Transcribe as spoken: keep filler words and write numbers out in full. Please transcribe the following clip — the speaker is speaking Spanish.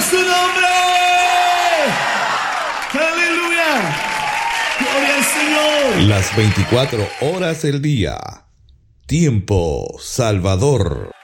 a su nombre. Aleluya. Gloria al Señor. Las veinticuatro horas del día. Tiempo Salvador.